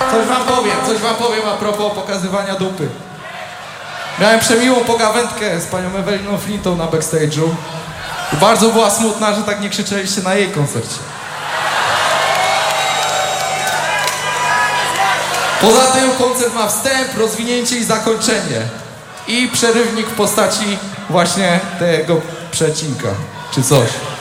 Coś wam powiem a propos pokazywania dupy. Miałem przemiłą pogawędkę z panią Eweliną Flintą na backstage'u. Bardzo była smutna, że tak nie krzyczeliście na jej koncercie. Poza tym koncert ma wstęp, rozwinięcie i zakończenie. I przerywnik w postaci właśnie tego przecinka, czy coś.